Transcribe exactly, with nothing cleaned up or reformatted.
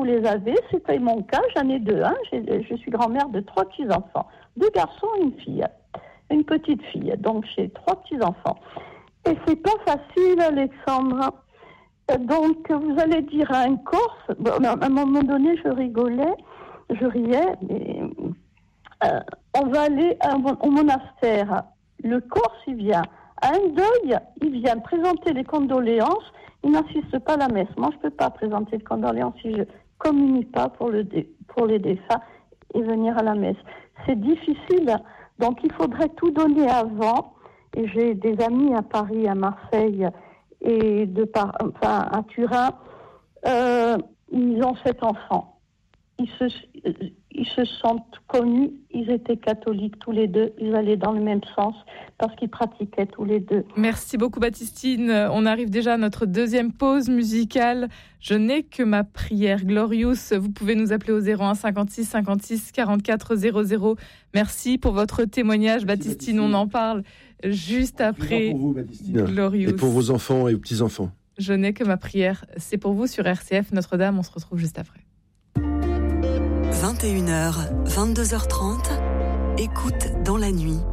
vous les avez, c'était mon cas, j'en ai deux. Hein. J'ai, je suis grand-mère de trois petits-enfants, deux garçons et une fille, une petite fille. Donc j'ai trois petits-enfants. Et c'est pas facile, Alexandre. Donc vous allez dire à un Corse, bon, à un moment donné je rigolais, je riais, mais euh, on va aller à, au monastère. Le Corse, il vient à un deuil, il vient présenter les condoléances, il n'assiste pas à la messe. Moi, je ne peux pas présenter les condoléances si je ne communie pas pour, le dé, pour les défunts et venir à la messe. C'est difficile, donc il faudrait tout donner avant. Et j'ai des amis à Paris, à Marseille et de par, enfin, à Turin. Euh, ils ont sept enfants. Ils se, ils se sont connus, ils étaient catholiques tous les deux, ils allaient dans le même sens parce qu'ils pratiquaient tous les deux. Merci beaucoup Baptistine, on arrive déjà à notre deuxième pause musicale. Je n'ai que ma prière. Glorious, vous pouvez nous appeler au zéro un cinquante-six cinquante-six quarante-quatre zéro zéro. Merci pour votre témoignage. Merci, Baptistine, Baptistine, on en parle juste après. Pour vous, Baptistine. Glorious. Et pour vos enfants et vos petits-enfants. Je n'ai que ma prière, c'est pour vous sur R C F Notre-Dame, on se retrouve juste après. vingt et une heures, vingt-deux heures trente, écoute dans la nuit.